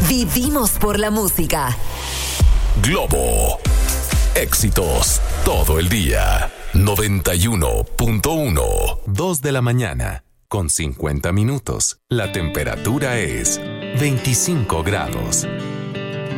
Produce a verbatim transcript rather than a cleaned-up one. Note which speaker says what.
Speaker 1: Vivimos por la música.
Speaker 2: Globo. Éxitos todo el día. noventa y uno punto uno. Dos de la mañana con cincuenta minutos. La temperatura es veinticinco grados.